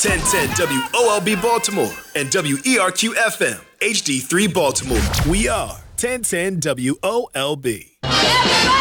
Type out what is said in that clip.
1010 WOLB Baltimore and WERQ FM HD3 Baltimore. We are 1010 WOLB.